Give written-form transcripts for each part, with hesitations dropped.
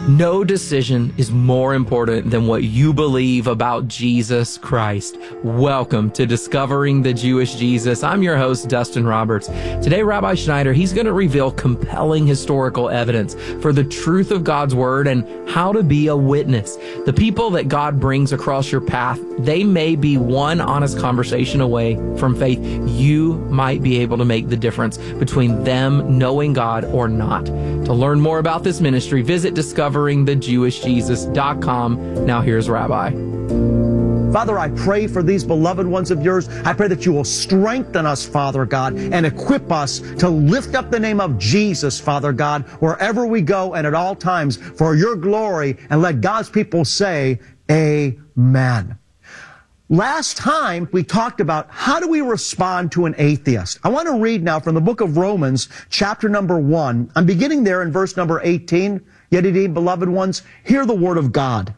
No decision is more important than what you believe about Jesus Christ. Welcome to Discovering the Jewish Jesus. I'm your host, Dustin Roberts. Today, Rabbi Schneider, he's going to reveal compelling historical evidence for the truth of God's word and how to be a witness. The people that God brings across your path, they may be one honest conversation away from faith. You might be able to make the difference between them knowing God or not. To learn more about this ministry, visit discoveringthejewishjesus.com. Now here's Rabbi. Father, I pray for these beloved ones of yours. I pray that you will strengthen us, Father God, and equip us to lift up the name of Jesus, Father God, wherever we go and at all times for your glory, and let God's people say, Amen. Last time we talked about how do we respond to an atheist. I want to read now from the book of Romans, chapter number 1. I'm beginning there in verse number 18. Yet indeed, beloved ones, hear the word of God.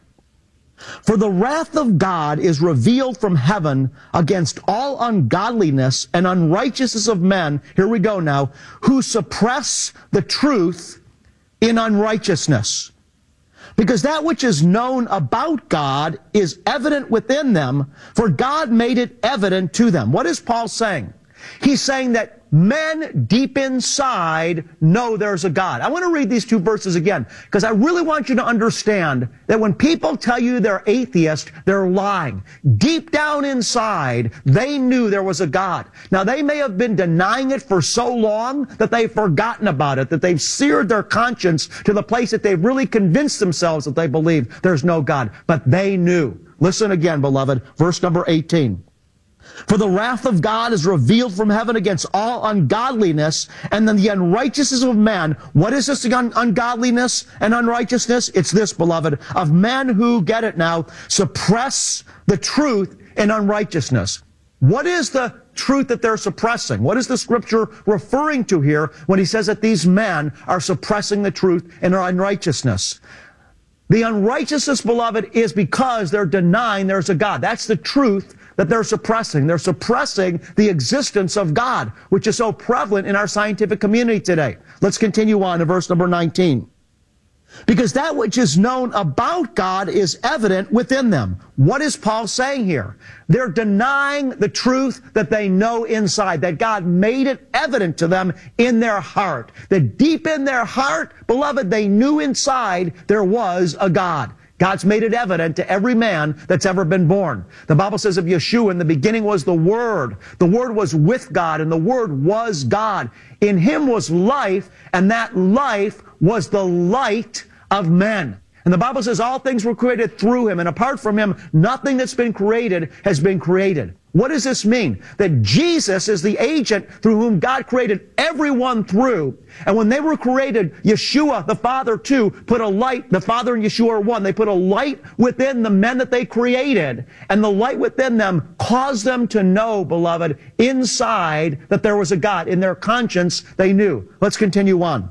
For the wrath of God is revealed from heaven against all ungodliness and unrighteousness of men, here we go now, who suppress the truth in unrighteousness. Because that which is known about God is evident within them, for God made it evident to them. What is Paul saying? He's saying that men deep inside know there's a God. I want to read these two verses again, because I really want you to understand that when people tell you they're atheist, they're lying. Deep down inside, they knew there was a God. Now, they may have been denying it for so long that they've forgotten about it, that they've seared their conscience to the place that they've really convinced themselves that they believe there's no God. But they knew. Listen again, beloved, verse number 18. For the wrath of God is revealed from heaven against all ungodliness and then the unrighteousness of man. What is this ungodliness and unrighteousness? It's this, beloved, of men who, get it now, suppress the truth in unrighteousness. What is the truth that they're suppressing? What is the scripture referring to here when he says that these men are suppressing the truth in unrighteousness? The unrighteousness, beloved, is because they're denying there's a God. That's the truth that they're suppressing. They're suppressing the existence of God, which is so prevalent in our scientific community today. Let's continue on to verse number 19. Because that which is known about God is evident within them. What is Paul saying here? They're denying the truth that they know inside, that God made it evident to them in their heart. That deep in their heart, beloved, they knew inside there was a God. God's made it evident to every man that's ever been born. The Bible says of Yeshua, in the beginning was the Word. The Word was with God, and the Word was God. In Him was life, and that life was the light of men. And the Bible says all things were created through Him, and apart from Him, nothing that's been created has been created. What does this mean? That Jesus is the agent through whom God created everyone through. And when they were created, Yeshua, the Father too, put a light, the Father and Yeshua are one. They put a light within the men that they created. And the light within them caused them to know, beloved, inside that there was a God. In their conscience, they knew. Let's continue on.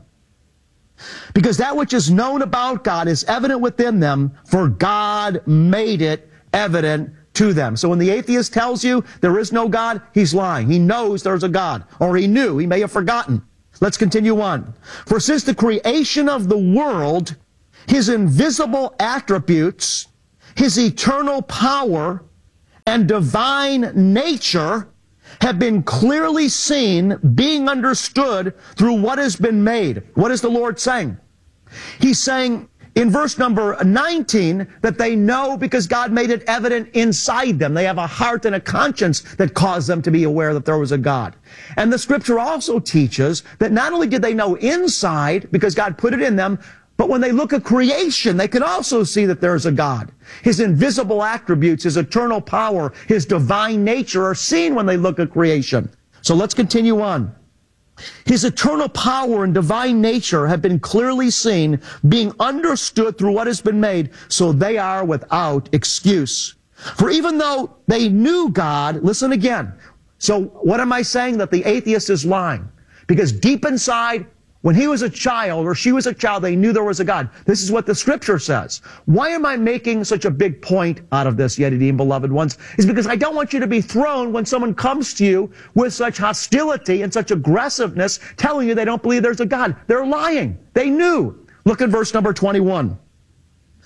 Because that which is known about God is evident within them, for God made it evident to them. So when the atheist tells you there is no God, he's lying. He knows there's a God, or he knew. He may have forgotten. Let's continue on. For since the creation of the world, His invisible attributes, His eternal power, and divine nature have been clearly seen, being understood through what has been made. What is the Lord saying? He's saying in verse number 19 that they know because God made it evident inside them. They have a heart and a conscience that caused them to be aware that there was a God. And the scripture also teaches that not only did they know inside because God put it in them, but when they look at creation, they can also see that there's a God. His invisible attributes, His eternal power, His divine nature are seen when they look at creation. So let's continue on. His eternal power and divine nature have been clearly seen, being understood through what has been made, so they are without excuse. For even though they knew God, listen again. So what am I saying? That the atheist is lying. Because deep inside, when he was a child or she was a child, they knew there was a God. This is what the scripture says. Why am I making such a big point out of this, Yedidim, beloved ones? Is because I don't want you to be thrown when someone comes to you with such hostility and such aggressiveness, telling you they don't believe there's a God. They're lying. They knew. Look at verse number 21.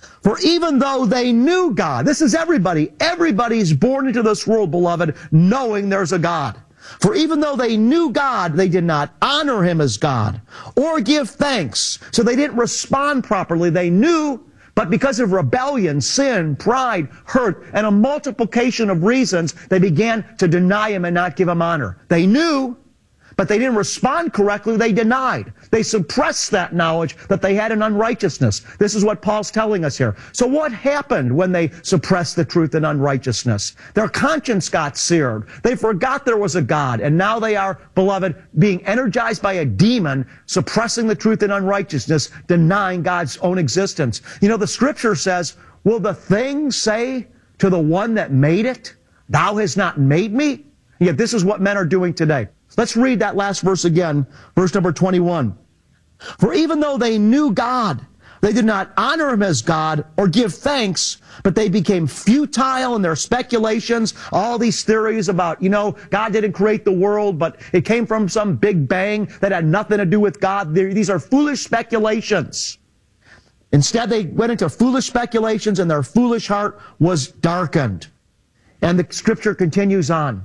For even though they knew God, this is everybody. Everybody's born into this world, beloved, knowing there's a God. For even though they knew God, they did not honor him as God or give thanks. So they didn't respond properly. They knew, but because of rebellion, sin, pride, hurt, and a multiplication of reasons, they began to deny him and not give him honor. They knew, but they didn't respond correctly. They denied. They suppressed that knowledge that they had in unrighteousness. This is what Paul's telling us here. So what happened when they suppressed the truth in unrighteousness? Their conscience got seared. They forgot there was a God. And now they are, beloved, being energized by a demon, suppressing the truth in unrighteousness, denying God's own existence. You know, the scripture says, will the thing say to the one that made it, thou hast not made me? Yet this is what men are doing today. Let's read that last verse again, verse number 21. For even though they knew God, they did not honor him as God or give thanks, but they became futile in their speculations. All these theories about, God didn't create the world, but it came from some big bang that had nothing to do with God. These are foolish speculations. Instead, they went into foolish speculations and their foolish heart was darkened. And the scripture continues on.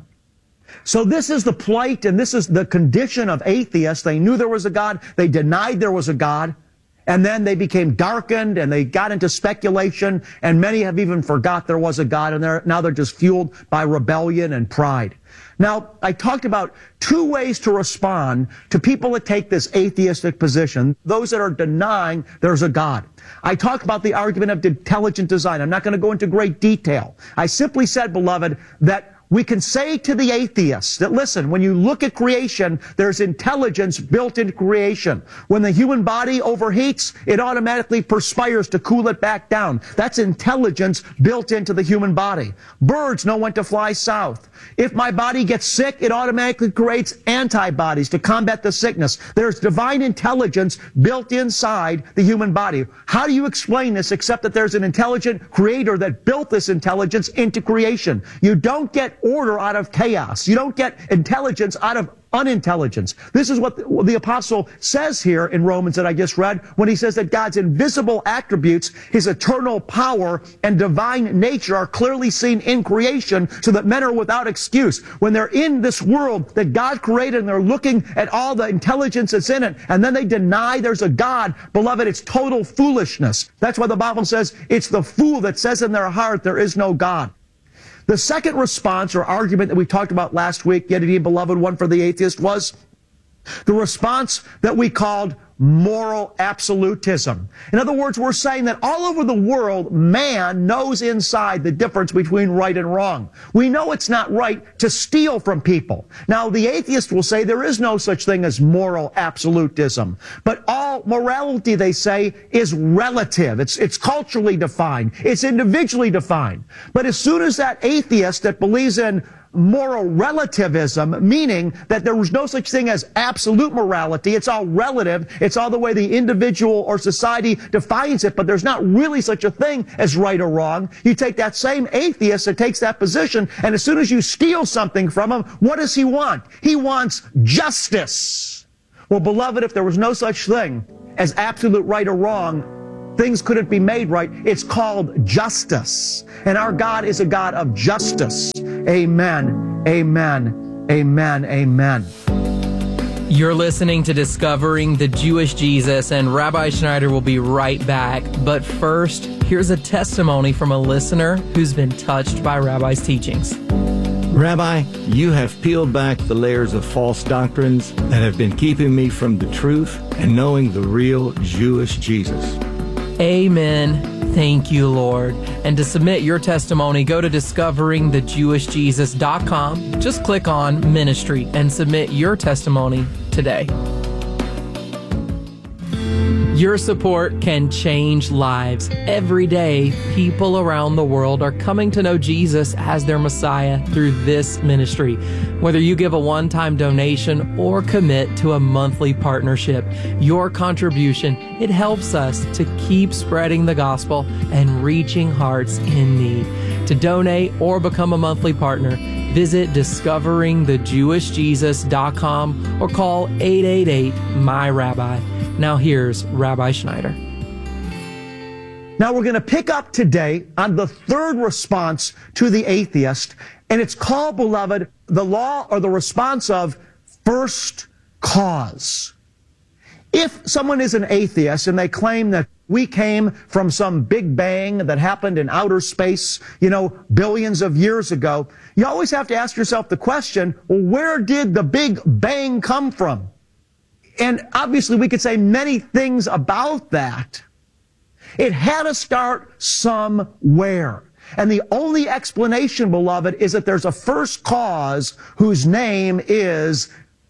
So this is the plight and this is the condition of atheists. They knew there was a God. They denied there was a God. And then they became darkened and they got into speculation. And many have even forgot there was a God. And now they're just fueled by rebellion and pride. Now, I talked about two ways to respond to people that take this atheistic position, those that are denying there's a God. I talked about the argument of intelligent design. I'm not going to go into great detail. I simply said, beloved, that we can say to the atheists that, listen, when you look at creation, there's intelligence built into creation. When the human body overheats, it automatically perspires to cool it back down. That's intelligence built into the human body. Birds know when to fly south. If my body gets sick, it automatically creates antibodies to combat the sickness. There's divine intelligence built inside the human body. How do you explain this except that there's an intelligent creator that built this intelligence into creation? You don't get order out of chaos. You don't get intelligence out of unintelligence. This is what the apostle says here in Romans that I just read when he says that God's invisible attributes, his eternal power and divine nature are clearly seen in creation so that men are without excuse. When they're in this world that God created and they're looking at all the intelligence that's in it and then they deny there's a God, beloved, it's total foolishness. That's why the Bible says it's the fool that says in their heart there is no God. The second response or argument that we talked about last week, yet a beloved one for the atheist, was the response that we called moral absolutism. In other words, we're saying that all over the world, man knows inside the difference between right and wrong. We know it's not right to steal from people. Now, the atheist will say there is no such thing as moral absolutism. But all morality, they say, is relative. It's culturally defined. It's individually defined. But as soon as that atheist that believes in moral relativism, meaning that there was no such thing as absolute morality. It's all relative. It's all the way the individual or society defines it, but there's not really such a thing as right or wrong. You take that same atheist that takes that position, and as soon as you steal something from him, what does he want? He wants justice. Well, beloved, if there was no such thing as absolute right or wrong, things couldn't be made right. It's called justice. And our God is a God of justice. Amen. Amen. Amen. Amen. You're listening to Discovering the Jewish Jesus, and Rabbi Schneider will be right back. But first, here's a testimony from a listener who's been touched by Rabbi's teachings. Rabbi, you have peeled back the layers of false doctrines that have been keeping me from the truth and knowing the real Jewish Jesus. Amen. Thank you, Lord. And to submit your testimony, go to discoveringthejewishjesus.com. Just click on Ministry and submit your testimony today. Your support can change lives. Every day, people around the world are coming to know Jesus as their Messiah through this ministry. Whether you give a one-time donation or commit to a monthly partnership, your contribution, it helps us to keep spreading the gospel and reaching hearts in need. To donate or become a monthly partner, visit discoveringthejewishjesus.com or call 888-MY-RABBI. Now here's Rabbi Schneider. Now we're going to pick up today on the third response to the atheist, and it's called, beloved, the law or the response of first cause. If someone is an atheist and they claim that we came from some big bang that happened in outer space, billions of years ago, you always have to ask yourself the question, well, where did the big bang come from? And obviously we could say many things about that. It had to start somewhere. And the only explanation, beloved, is that there's a first cause whose name is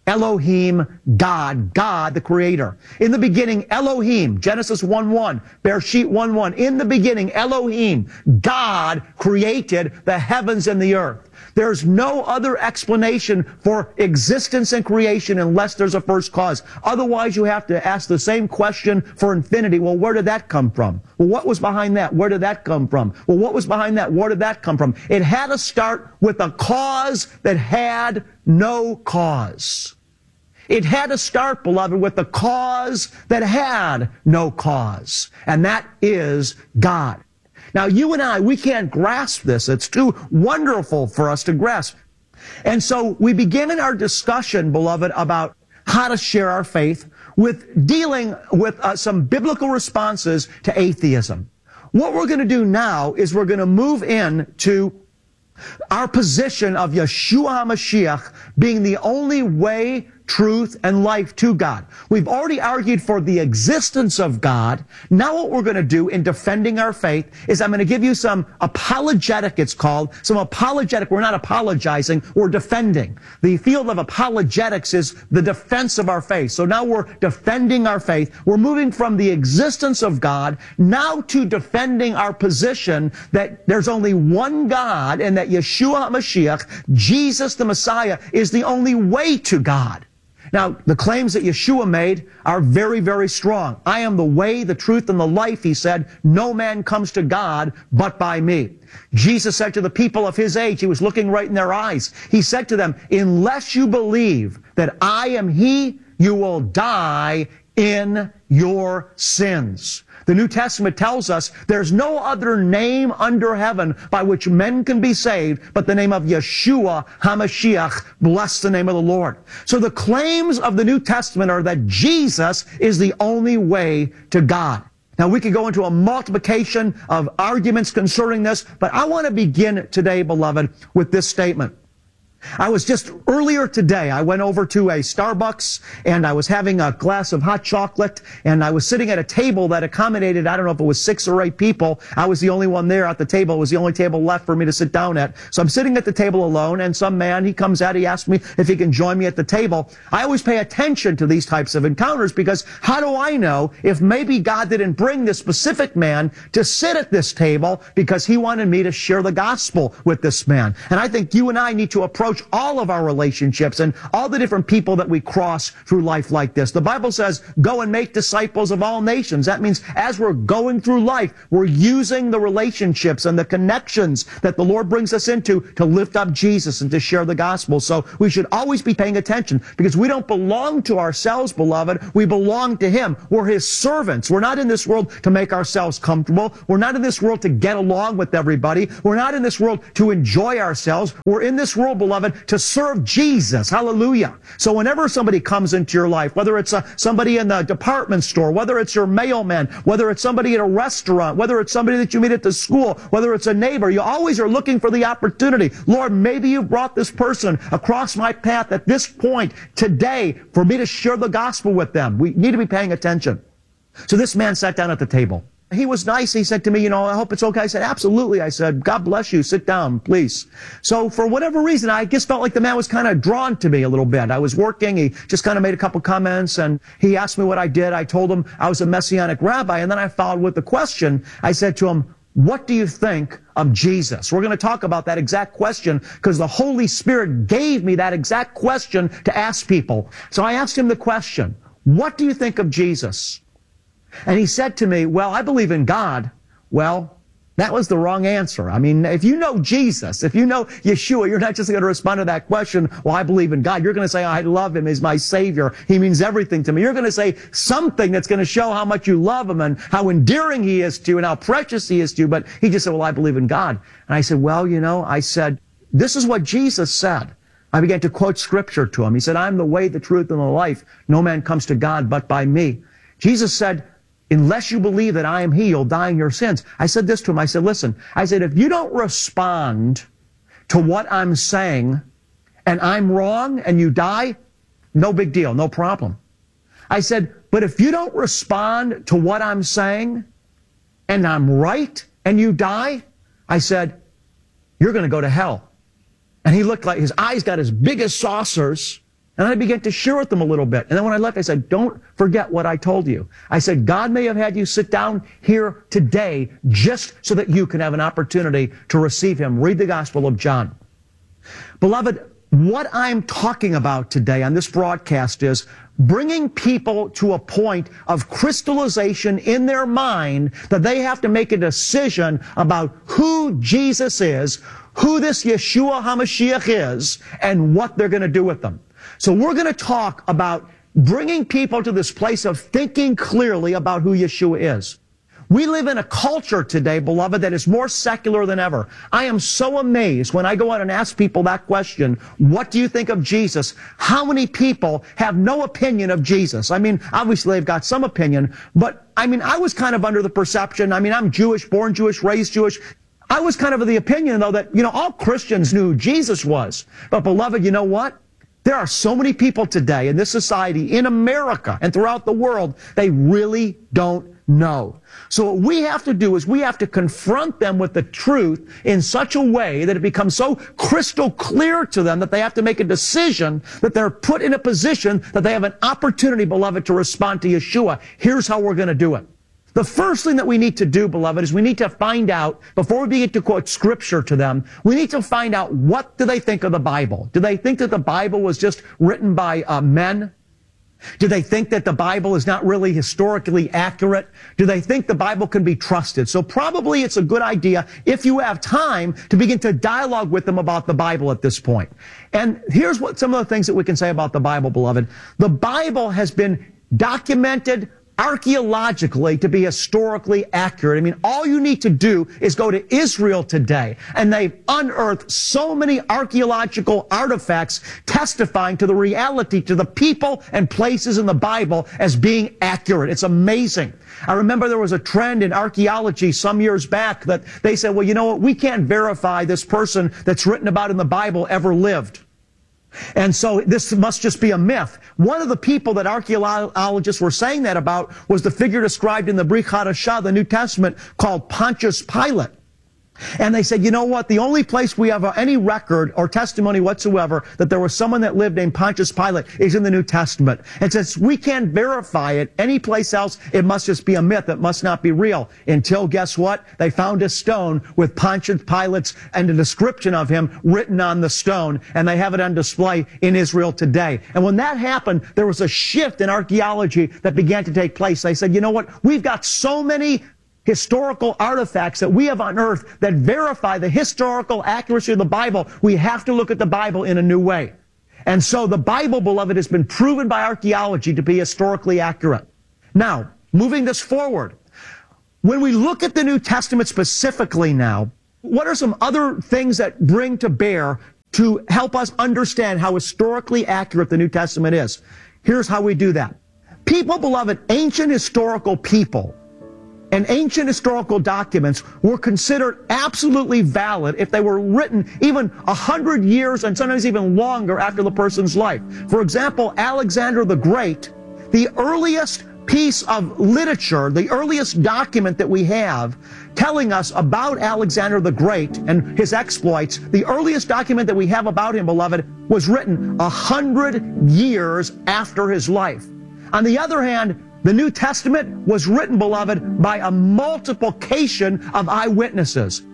Elohim, God the Creator. In the beginning, Elohim, Genesis 1:1, Bereshit 1:1. In the beginning, Elohim, God created the heavens and the earth. There's no other explanation for existence and creation unless there's a first cause. Otherwise, you have to ask the same question for infinity. Well, where did that come from? Well, what was behind that? Where did that come from? Well, what was behind that? Where did that come from? It had to start with a cause that had no cause. It had to start, beloved, with the cause that had no cause. And that is God. Now, you and I, we can't grasp this. It's too wonderful for us to grasp. And so we begin in our discussion, beloved, about how to share our faith with dealing with some biblical responses to atheism. What we're going to do now is we're going to move into our position of Yeshua HaMashiach being the only way, truth, and life to God. We've already argued for the existence of God. Now what we're going to do in defending our faith is I'm going to give you some apologetic, it's called, some apologetic. We're not apologizing, we're defending. The field of apologetics is the defense of our faith. So now we're defending our faith. We're moving from the existence of God now to defending our position that there's only one God and that Yeshua HaMashiach, Jesus the Messiah, is the only way to God. Now, the claims that Yeshua made are very, very strong. I am the way, the truth, and the life, he said. No man comes to God but by me. Jesus said to the people of his age, he was looking right in their eyes. He said to them, unless you believe that I am he, you will die in your sins. The New Testament tells us there's no other name under heaven by which men can be saved but the name of Yeshua HaMashiach. Bless the name of the Lord. So the claims of the New Testament are that Jesus is the only way to God. Now, we could go into a multiplication of arguments concerning this, but I want to begin today, beloved, with this statement. I was just earlier today, I went over to a Starbucks and I was having a glass of hot chocolate and I was sitting at a table that accommodated, I don't know if it was 6 or 8 people. I was the only one there at the table. It was the only table left for me to sit down at. So I'm sitting at the table alone and some man, he comes out, he asks me if he can join me at the table. I always pay attention to these types of encounters because how do I know if maybe God didn't bring this specific man to sit at this table because he wanted me to share the gospel with this man? And I think you and I need to approach all of our relationships and all the different people that we cross through life like this. The Bible says, go and make disciples of all nations. That means as we're going through life, we're using the relationships and the connections that the Lord brings us into to lift up Jesus and to share the gospel. So we should always be paying attention because we don't belong to ourselves, beloved. We belong to Him. We're His servants. We're not in this world to make ourselves comfortable. We're not in this world to get along with everybody. We're not in this world to enjoy ourselves. We're in this world, beloved, to serve Jesus. Hallelujah. So whenever somebody comes into your life, whether it's somebody in the department store, whether it's your mailman, whether it's somebody at a restaurant, whether it's somebody that you meet at the school, whether it's a neighbor, you always are looking for the opportunity. Lord, maybe you brought this person across my path at this point today for me to share the gospel with them. We need to be paying attention. So this man sat down at the table. He was nice. He said to me, I hope it's okay. I said, absolutely. I said, God bless you. Sit down, please. So for whatever reason, I just felt like the man was kind of drawn to me a little bit. I was working. He just kind of made a couple comments and he asked me what I did. I told him I was a Messianic rabbi. And then I followed with the question. I said to him, what do you think of Jesus? We're going to talk about that exact question because the Holy Spirit gave me that exact question to ask people. So I asked him the question, what do you think of Jesus? And he said to me, well, I believe in God. Well, That was the wrong answer. I mean, if you know Jesus, if you know Yeshua, you're not just going to respond to that question, well, I believe in God. You're going to say, I love him. He's my Savior. He means everything to me. You're going to say something that's going to show how much you love him and how endearing he is to you and how precious he is to you. But he just said, well, I believe in God. And I said, well, I said, this is what Jesus said. I began to quote scripture to him. He said, I'm the way, the truth, and the life. No man comes to God but by me. Jesus said, unless you believe that I am he, you'll die in your sins. I said this to him. I said, listen, I said, if you don't respond to what I'm saying and I'm wrong and you die, no big deal, no problem. I said, but if you don't respond to what I'm saying and I'm right and you die, I said, you're going to go to hell. And he looked like his eyes got as big as saucers. And I began to share with them a little bit. And then when I left, I said, don't forget what I told you. I said, God may have had you sit down here today just so that you can have an opportunity to receive him. Read the Gospel of John. Beloved, what I'm talking about today on this broadcast is bringing people to a point of crystallization in their mind that they have to make a decision about who Jesus is, who this Yeshua HaMashiach is, and what they're going to do with them. So we're going to talk about bringing people to this place of thinking clearly about who Yeshua is. We live in a culture today, beloved, that is more secular than ever. I am so amazed when I go out and ask people that question, what do you think of Jesus? How many people have no opinion of Jesus? I mean, obviously they've got some opinion, but I mean, I was kind of under the perception, I'm Jewish, born Jewish, raised Jewish. I was kind of the opinion, though, that, all Christians knew who Jesus was. But beloved, you know what? There are so many people today in this society, in America and throughout the world, they really don't know. So what we have to do is we have to confront them with the truth in such a way that it becomes so crystal clear to them that they have to make a decision, that they're put in a position that they have an opportunity, beloved, to respond to Yeshua. Here's how we're going to do it. The first thing that we need to do, beloved, is we need to find out, before we begin to quote scripture to them, we need to find out what do they think of the Bible. Do they think that the Bible was just written by men? Do they think that the Bible is not really historically accurate? Do they think the Bible can be trusted? So probably it's a good idea, if you have time, to begin to dialogue with them about the Bible at this point. And here's what some of the things that we can say about the Bible, beloved. The Bible has been documented archaeologically to be historically accurate. I mean, all you need to do is go to Israel today, and they've unearthed so many archaeological artifacts testifying to the reality, to the people and places in the Bible as being accurate. It's amazing. I remember there was a trend in archaeology some years back that they said, well, you know what, we can't verify this person that's written about in the Bible ever lived. And so this must just be a myth. One of the people that archaeologists were saying that about was the figure described in the Brit Hadashah, the New Testament, called Pontius Pilate. And they said, you know what, the only place we have any record or testimony whatsoever that there was someone that lived named Pontius Pilate is in the New Testament. And since we can't verify it anyplace else, it must just be a myth. It must not be real. Until, guess what? They found a stone with Pontius Pilate's and a description of him written on the stone, and they have it on display in Israel today. And when that happened, there was a shift in archaeology that began to take place. They said, you know what, we've got so many historical artifacts that we have unearthed that verify the historical accuracy of the Bible. We have to look at the Bible in a new way. And so the Bible, beloved, has been proven by archaeology to be historically accurate. Now, moving this forward, when we look at the New Testament specifically now, what are some other things that bring to bear to help us understand how historically accurate the New Testament is? Here's how we do that. People, beloved, ancient historical people and ancient historical documents were considered absolutely valid if they were written even 100 years and sometimes even longer after the person's life. For example, Alexander the Great, the earliest piece of literature, the earliest document that we have telling us about Alexander the Great and his exploits, the earliest document that we have about him, beloved, was written 100 years after his life. On the other hand, the New Testament was written, beloved, by a multiplication of eyewitnesses.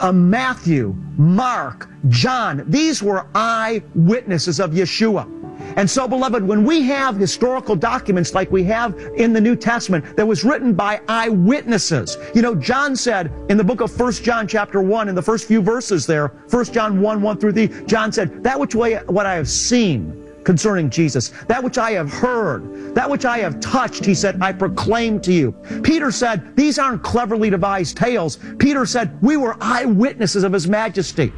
Matthew, Mark, John, these were eyewitnesses of Yeshua. And so, beloved, when we have historical documents like we have in the New Testament that was written by eyewitnesses, you know, John said in the book of 1 John chapter 1, in the first few verses there, 1 John 1, 1 through 3, John said, that which what I have seen concerning Jesus, that which I have heard, that which I have touched, he said, I proclaim to you. Peter said, these aren't cleverly devised tales. Peter said, we were eyewitnesses of his majesty.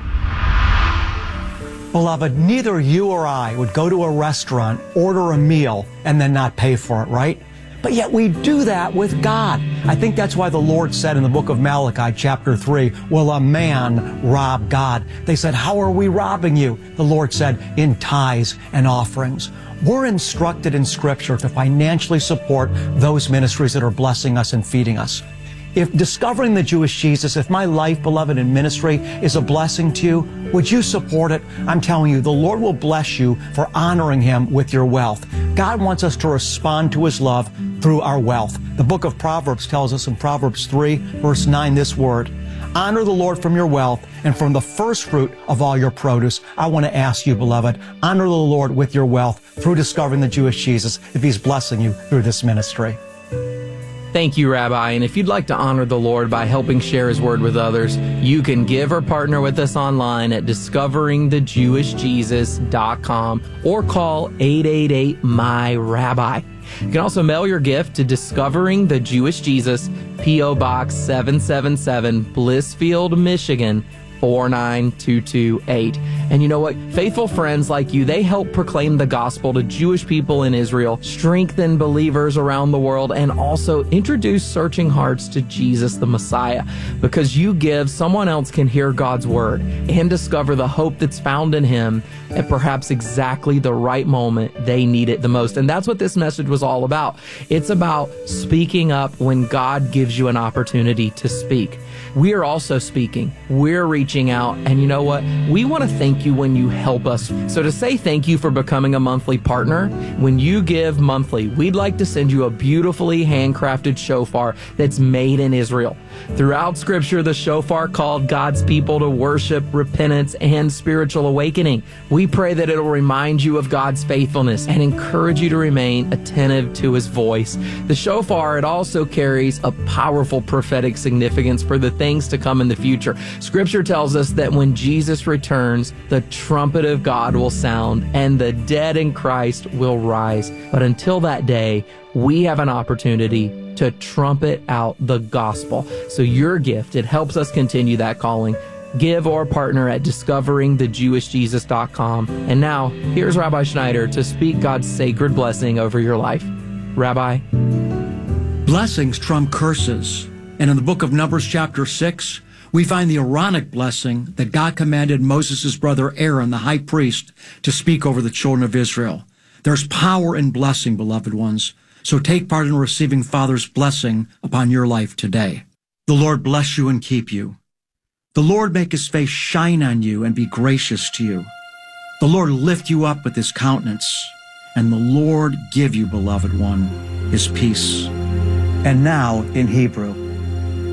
Beloved, neither you or I would go to a restaurant, order a meal, and then not pay for it, right? But yet we do that with God. I think that's why the Lord said in the book of Malachi, chapter 3, will a man rob God? They said, how are we robbing you? The Lord said, in tithes and offerings. We're instructed in Scripture to financially support those ministries that are blessing us and feeding us. If discovering the Jewish Jesus, if my life, beloved, in ministry is a blessing to you, would you support it? I'm telling you, the Lord will bless you for honoring Him with your wealth. God wants us to respond to His love through our wealth. The book of Proverbs tells us in Proverbs 3, verse 9, this word, honor the Lord from your wealth and from the first fruit of all your produce. I want to ask you, beloved, honor the Lord with your wealth through discovering the Jewish Jesus if He's blessing you through this ministry. Thank you, Rabbi. And if you'd like to honor the Lord by helping share His word with others, you can give or partner with us online at discoveringthejewishjesus.com or call 888-MY-RABBI. You can also mail your gift to Discovering the Jewish Jesus, P.O. Box 777, Blissfield, Michigan, 49228. And you know what? Faithful friends like you, they help proclaim the gospel to Jewish people in Israel, strengthen believers around the world, and also introduce searching hearts to Jesus the Messiah. Because you give, someone else can hear God's word and discover the hope that's found in Him at perhaps exactly the right moment they need it the most. And that's what this message was all about. It's about speaking up when God gives you an opportunity to speak. We are also speaking. We're reaching out. And you know what? We want to thank you when you help us. So to say thank you for becoming a monthly partner, when you give monthly, we'd like to send you a beautifully handcrafted shofar that's made in Israel. Throughout Scripture, the shofar called God's people to worship, repentance, and spiritual awakening. We pray that it'll remind you of God's faithfulness and encourage you to remain attentive to His voice. The shofar, it also carries a powerful prophetic significance for the things to come in the future. Scripture tells us that when Jesus returns, the trumpet of God will sound and the dead in Christ will rise. But until that day, we have an opportunity to trumpet out the gospel. So your gift, it helps us continue that calling. Give or partner at discoveringthejewishjesus.com. And now, here's Rabbi Schneider to speak God's sacred blessing over your life. Rabbi? Blessings trump curses. And in the book of Numbers chapter 6, we find the Aaronic blessing that God commanded Moses' brother Aaron, the high priest, to speak over the children of Israel. There's power in blessing, beloved ones. So take part in receiving Father's blessing upon your life today. The Lord bless you and keep you. The Lord make His face shine on you and be gracious to you. The Lord lift you up with His countenance, and the Lord give you, beloved one, His peace. And now in Hebrew.